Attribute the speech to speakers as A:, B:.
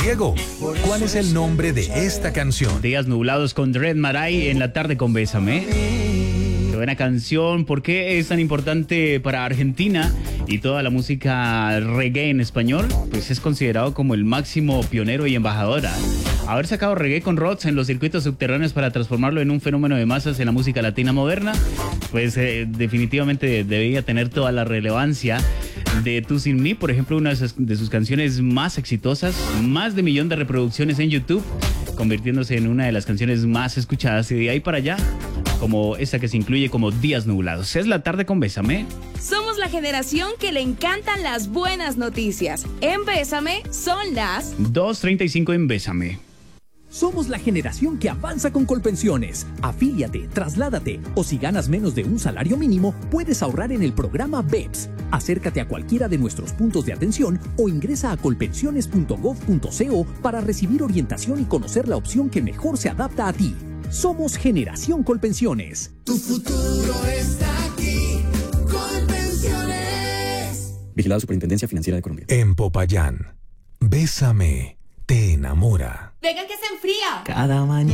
A: Diego, ¿cuál es el nombre de esta canción?
B: Días nublados con Red Maray en la tarde con Bésame. Qué buena canción. ¿Por qué es tan importante para Argentina y toda la música reggae en español? Pues es considerado como el máximo pionero y embajadora. Haber sacado reggae con Rods en los circuitos subterráneos para transformarlo en un fenómeno de masas en la música latina moderna, pues definitivamente debía tener toda la relevancia de Tú Sin Mí, por ejemplo, una de sus canciones más exitosas, más de 1 millón de reproducciones en YouTube, convirtiéndose en una de las canciones más escuchadas, y de ahí para allá, como esta que se incluye como Días Nublados. Es la tarde con Bésame.
C: Somos la generación que le encantan las buenas noticias. En Bésame son las
B: 2:35 en Bésame.
D: Somos la generación que avanza con Colpensiones. Afíliate, trasládate o si ganas menos de un salario mínimo, puedes ahorrar en el programa BEPS. Acércate a cualquiera de nuestros puntos de atención o ingresa a colpensiones.gov.co para recibir orientación y conocer la opción que mejor se adapta a ti. Somos Generación Colpensiones.
E: Tu futuro está aquí. Colpensiones.
F: Vigilado Superintendencia Financiera de Colombia.
A: En Popayán, Bésame te enamora.
C: Venga que se enfría.
G: Cada mañana.